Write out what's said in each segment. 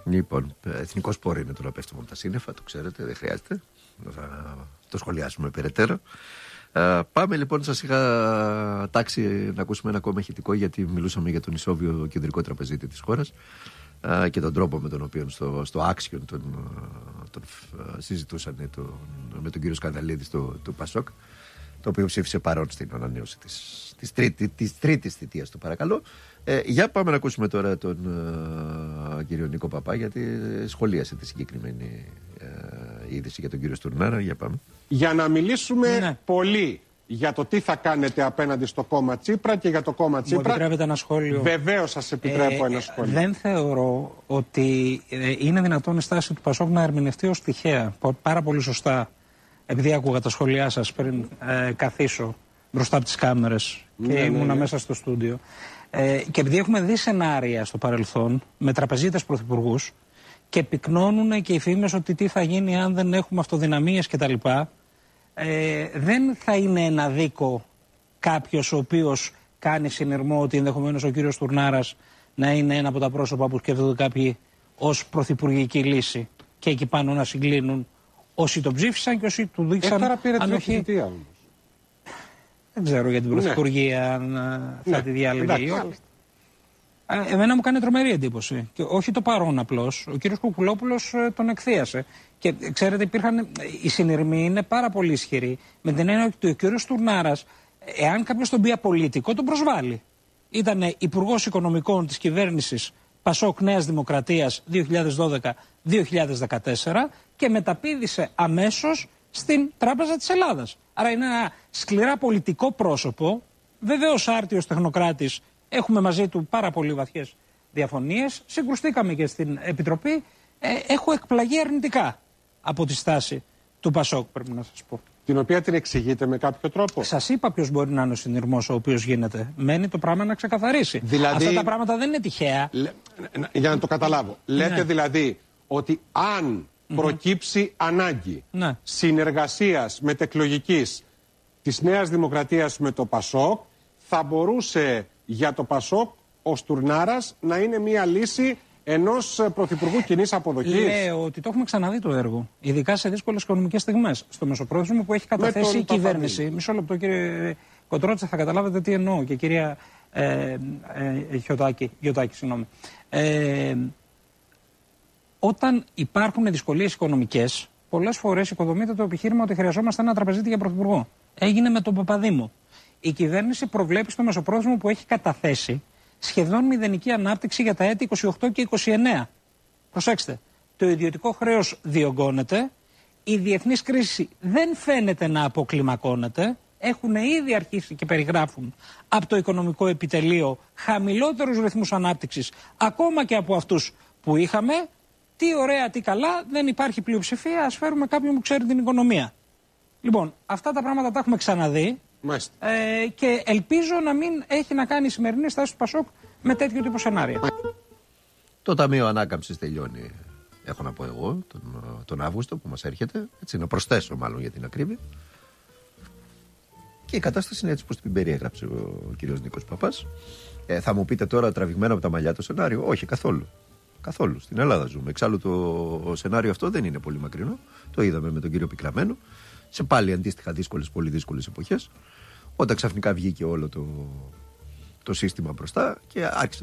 Λοιπόν, εθνικό σπόρο είναι το να πέφτουμε από τα σύννεφα, το ξέρετε, δεν χρειάζεται. Θα το σχολιάσουμε περαιτέρω. Πάμε λοιπόν, σας είχα τάξει να ακούσουμε ένα ακόμα ηχητικό, γιατί μιλούσαμε για τον ισόβιο κεντρικό τραπεζίτη της χώρας και τον τρόπο με τον οποίο στο άξιον τον συζητούσαν με τον κύριο Σκανδαλίδη του Πασόκ, το οποίο ψήφισε παρόν στην ανανέωση της τρίτης θητείας του, παρακαλώ. Για πάμε να ακούσουμε τώρα τον κύριο Νίκο Παπά, γιατί σχολίασε τη συγκεκριμένη είδηση για τον κύριο Στουρνάρα. Για πάμε. Για να μιλήσουμε πολύ για το τι θα κάνετε απέναντι στο κόμμα Τσίπρα και για το κόμμα Τσίπρα. Μου επιτρέπετε ένα σχόλιο? Βεβαίως σας επιτρέπω ένα σχόλιο. Δεν θεωρώ ότι είναι δυνατόν η στάση του Πασόκ να ερμηνευτεί ως τυχαία. Πάρα πολύ σωστά, επειδή άκουγα τα σχόλιά σας πριν καθίσω μπροστά από τις κάμερες και ήμουνα μέσα στο στούντιο. Και επειδή έχουμε δει σενάρια στο παρελθόν με τραπεζίτες πρωθυπουργούς και πυκνώνουν και οι φήμες ότι τι θα γίνει αν δεν έχουμε αυτοδυναμίες κτλ. Δεν θα είναι ένα δίκο κάποιος ο οποίος κάνει συνειρμό ότι ενδεχομένως ο κύριος Στουρνάρας να είναι ένα από τα πρόσωπα που σκέφτονται κάποιοι ως πρωθυπουργική λύση και εκεί πάνω να συγκλίνουν όσοι τον ψήφισαν και όσοι του δείξαν. Τώρα πήρε την θητεία όμως. Δεν ξέρω για την πρωθυπουργία αν θα τη διάλεγε. Εμένα μου κάνει τρομερή εντύπωση. Και όχι το παρόν απλώς. Ο κύριος Κουκουλόπουλος τον εκθίασε. Και ξέρετε, οι συνειρμοί είναι πάρα πολύ ισχυροί. Με την έννοια ότι ο κύριος Στουρνάρας, εάν κάποιος τον πει απολίτικο, τον προσβάλλει. Ήταν υπουργός οικονομικών της κυβέρνησης Πασόκ Νέας Δημοκρατίας 2012-2014 και μεταπήδησε αμέσως στην Τράπεζα της Ελλάδας. Άρα είναι ένα σκληρά πολιτικό πρόσωπο, βεβαίως άρτιος τεχνοκράτης. Έχουμε μαζί του πάρα πολύ βαθιές διαφωνίες. Συγκρουστήκαμε και στην Επιτροπή. Έχω εκπλαγεί αρνητικά από τη στάση του Πασόκ, πρέπει να σας πω. Την οποία την εξηγείτε με κάποιο τρόπο? Σας είπα ποιος μπορεί να είναι ο συνειρμός ο οποίος γίνεται. Μένει το πράγμα να ξεκαθαρίσει. Δηλαδή, αυτά τα πράγματα δεν είναι τυχαία. Για να το καταλάβω. Λέτε δηλαδή ότι αν προκύψει ανάγκη συνεργασίας μετεκλογικής της Νέας Δημοκρατίας με το Πασόκ, θα μπορούσε για το Πασόκ ο Στουρνάρας να είναι μια λύση ενός πρωθυπουργού κοινής αποδοχής? Λέω ότι το έχουμε ξαναδεί το έργο, ειδικά σε δύσκολες οικονομικές στιγμές. Στο μεσοπρόθεσμο που έχει καταθέσει η κυβέρνηση. Μισό λεπτό, κύριε Κοντρότσα, θα καταλάβετε τι εννοώ, και κυρία Γιωτάκη, συγγνώμη. Όταν υπάρχουν δυσκολίες οικονομικές, πολλές φορές οικοδομείται το επιχείρημα ότι χρειαζόμαστε ένα τραπεζίτη για πρωθυπουργό. Έγινε με τον Παπαδήμο. Η κυβέρνηση προβλέπει στο μεσοπρόθεσμο που έχει καταθέσει σχεδόν μηδενική ανάπτυξη για τα έτη 28 και 29. Προσέξτε, το ιδιωτικό χρέος διωγγώνεται, η διεθνής κρίση δεν φαίνεται να αποκλιμακώνεται, έχουν ήδη αρχίσει και περιγράφουν από το οικονομικό επιτελείο χαμηλότερους ρυθμούς ανάπτυξης, ακόμα και από αυτούς που είχαμε. Τι ωραία, τι καλά, δεν υπάρχει πλειοψηφία, ας φέρουμε κάποιον που ξέρει την οικονομία. Λοιπόν, αυτά τα πράγματα τα έχουμε ξαναδεί. Και ελπίζω να μην έχει να κάνει η σημερινή στάση του Πασόκ με τέτοιο τύπο σενάρια. Το Ταμείο Ανάκαμψης τελειώνει, έχω να πω εγώ, τον Αύγουστο που μας έρχεται. Έτσι, να προσθέσω μάλλον για την ακρίβεια. Και η κατάσταση είναι έτσι πως την περιέγραψε ο κύριος Νίκος Παπάς. Θα μου πείτε τώρα, τραβηγμένο από τα μαλλιά το σενάριο? Όχι, καθόλου. Καθόλου. Στην Ελλάδα ζούμε. Εξάλλου το σενάριο αυτό δεν είναι πολύ μακρινό. Το είδαμε με τον κύριο Πικραμένο σε πάλι αντίστοιχα πολύ δύσκολες εποχές, όταν ξαφνικά βγήκε όλο το σύστημα μπροστά και άρχισε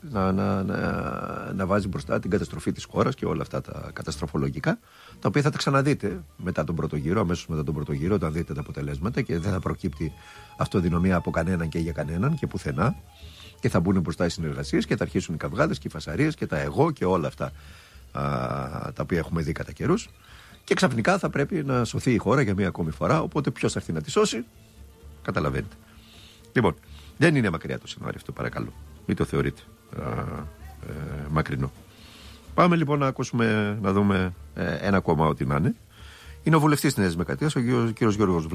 να βάζει μπροστά την καταστροφή της χώρας και όλα αυτά τα καταστροφολογικά, τα οποία θα τα ξαναδείτε μετά τον πρώτο γύρο, αμέσως μετά τον πρώτο γύρο, όταν δείτε τα αποτελέσματα, και δεν θα προκύπτει αυτοδυναμία από κανέναν και για κανέναν και πουθενά, και θα μπουν μπροστά οι συνεργασίες και θα αρχίσουν οι καυγάδες και οι φασαρίες και τα εγώ και όλα αυτά τα οποία έχουμε δει κατά καιρούς. Και ξαφνικά θα πρέπει να σωθεί η χώρα για μία ακόμη φορά. Οπότε ποιος θα έρθει να τη σώσει? Καταλαβαίνετε. Λοιπόν, δεν είναι μακριά το σενάριο αυτό, παρακαλώ. Μην το θεωρείτε μακρινό. Πάμε λοιπόν να ακούσουμε, να δούμε ένα ακόμα ό,τι να είναι. Είναι ο βουλευτής της Νέας Δημοκρατίας, ο κύριος Γιώργος